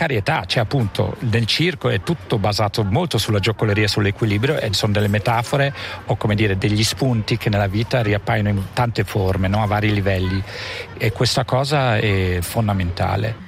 precarietà, cioè appunto nel circo è tutto basato molto sulla giocoleria, sull'equilibrio, e sono delle metafore o come dire degli spunti che nella vita riappaiono in tante forme, no? A vari livelli, e questa cosa è fondamentale.